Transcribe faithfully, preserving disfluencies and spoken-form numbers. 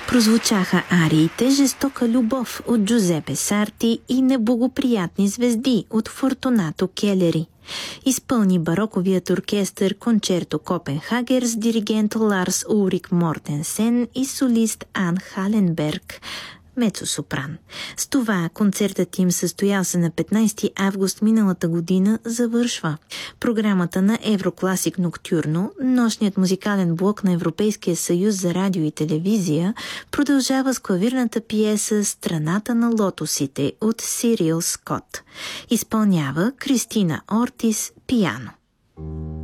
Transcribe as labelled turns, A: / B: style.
A: Прозвучаха ариите "Жестока любов" от Джузепе Сарти и "Неблагоприятни звезди" от Фортунато Келери. Изпълни бароковият оркестър Кончерто Копенхагер с диригент Ларс Улрик Мортенсен и солист Ан Халенберг, мецо-сопран. С това концертът им, състоял се на петнайсети август миналата година, завършва. Програмата на Еврокласик Ноктюрно, нощният музикален блок на Европейския съюз за радио и телевизия, продължава с клавирната пиеса "Страната на лотосите" от Сирил Скот. Изпълнява Кристина Ортис, пиано.